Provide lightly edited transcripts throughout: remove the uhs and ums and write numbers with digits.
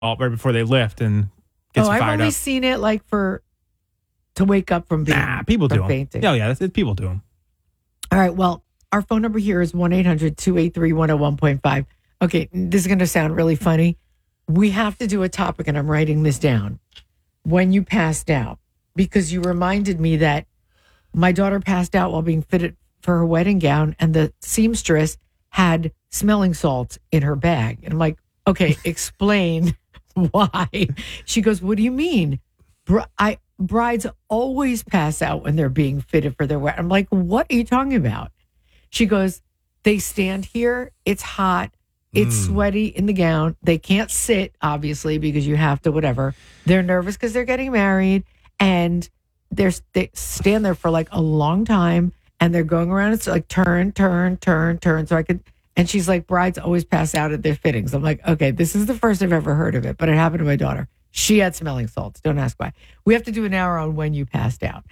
right before they lift and gets you I've fired only up. seen it like to wake up from being People do them. fainting. Yeah, people do them. All right, well, our phone number here is 1-800-283-101.5. Okay, this is going to sound really funny. We have to do a topic, and I'm writing this down. When you passed out, because you reminded me that my daughter passed out while being fitted for her wedding gown, and the seamstress had smelling salts in her bag. And I'm like, okay, explain why. She goes, what do you mean? Brides always pass out when they're being fitted for their wedding. I'm like, what are you talking about? She goes, they stand here. It's hot. It's sweaty in the gown. They can't sit, obviously, because you have to whatever. They're nervous because they're getting married. And they stand there for like a long time. And they're going around. It's like turn. So and she's like, brides always pass out at their fittings. I'm like, okay, this is the first I've ever heard of it. But it happened to my daughter. She had smelling salts. Don't ask why. We have to do an hour on when you passed out.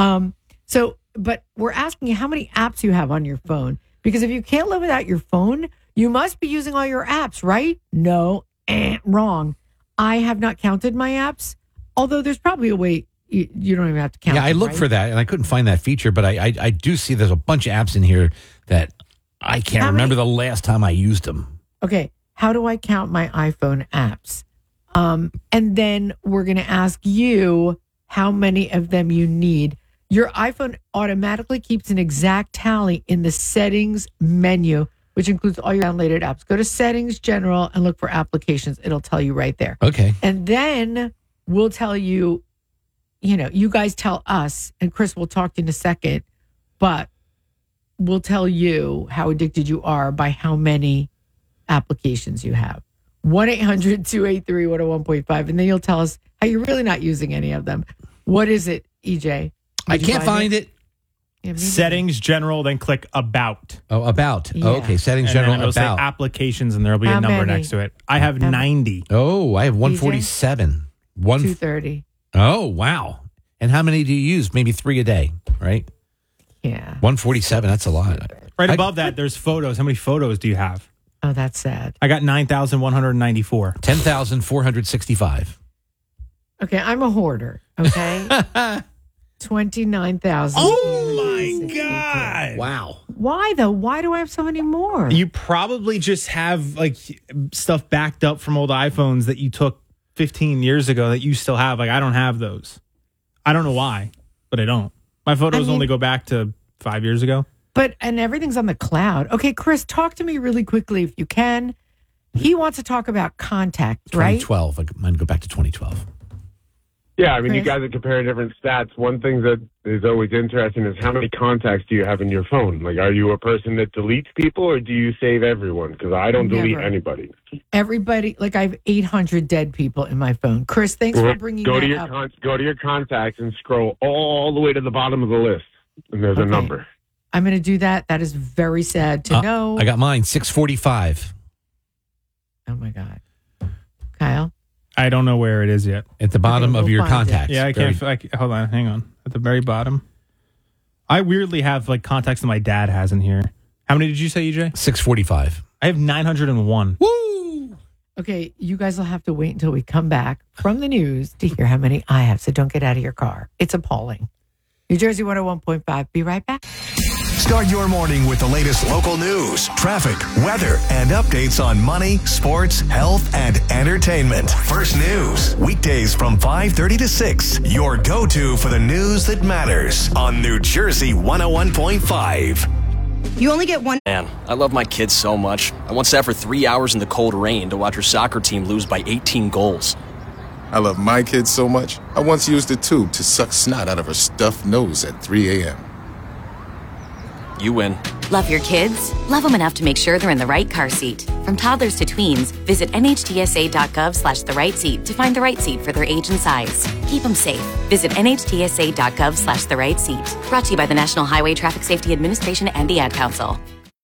But we're asking you how many apps you have on your phone. Because if you can't live without your phone, you must be using all your apps, right? No, wrong. I have not counted my apps, although there's probably a way you don't even have to count. Yeah, I looked for that, and I couldn't find that feature, but I do see there's a bunch of apps in here that I can't remember the last time I used them. Okay, how do I count my iPhone apps? And then we're going to ask you how many of them you need. Your iPhone automatically keeps an exact tally in the settings menu, which includes all your downloaded apps. Go to settings, general, and look for applications. It'll tell you right there. Okay. And then we'll tell you, you guys tell us, and Chris will talk to you in a second, but we'll tell you how addicted you are by how many applications you have. 1-800-283-101.5. And then you'll tell us how you're really not using any of them. What is it, EJ? I can't find it. Yeah, Settings, general, then click about. Oh, about. Yeah. Oh, okay, settings, And general, then it'll about. say applications, and there'll be How a number many? next to it. I have 90. Oh, I have 147. 230. Oh, wow. And how many do you use? Maybe 3 a day, right? Yeah. 147, that's a lot. Right above that, there's photos. How many photos do you have? Oh, that's sad. I got 9,194. 10,465. Okay, I'm a hoarder, okay? 29,000. Oh, my God. Wow. Why, though? Why do I have so many more? You probably just have like stuff backed up from old iPhones that you took 15 years ago that you still have. Like, I don't have those. I don't know why, but I don't. My photos only go back to 5 years ago. And everything's on the cloud. Okay, Chris, talk to me really quickly if you can. He wants to talk about contacts, right? 2012. I'm going to go back to 2012. Yeah, I mean, you Chris? guys are comparing different stats. One thing that is always interesting is how many contacts do you have in your phone? Like, are you a person that deletes people, or do you save everyone? Because I don't delete Never. anybody. Everybody, like I have 800 dead people in my phone. Chris, thanks for bringing Go that to your up. go to your contacts and scroll all the way to the bottom of the list, and there's a Okay. number. I'm going to do that. That is very sad to know. I got mine, 645. Oh, my God. Kyle? I don't know where it is yet. At the bottom Okay, of we'll your find it. contacts. Yeah, I can't. Hold on, hang on. At the very bottom, I weirdly have like contacts that my dad has in here. How many did you say, EJ? 645. I have 901. Woo! Okay, you guys will have to wait until we come back from the news to hear how many I have, so don't get out of your car. It's appalling. New Jersey 101.5. Be right back. Start your morning with the latest local news, traffic, weather, and updates on money, sports, health, and entertainment. First News, weekdays from 5:30 to 6. Your go-to for the news that matters on New Jersey 101.5. You only get one. Man, I love my kids so much. I once sat for 3 hours in the cold rain to watch her soccer team lose by 18 goals. I love my kids so much, I once used a tube to suck snot out of her stuffed nose at 3 a.m. You win. Love your kids? Love them enough to make sure they're in the right car seat. From toddlers to tweens, visit nhtsa.gov/the right seat to find the right seat for their age and size. Keep them safe. Visit nhtsa.gov/the right seat. Brought to you by the National Highway Traffic Safety Administration and the Ad Council.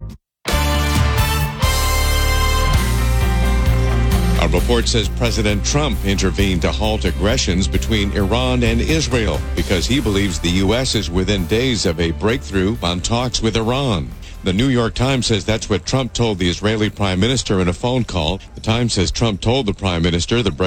A report says President Trump intervened to halt aggressions between Iran and Israel because he believes the U.S. is within days of a breakthrough on talks with Iran. The New York Times says that's what Trump told the Israeli prime minister in a phone call. The Times says Trump told the prime minister the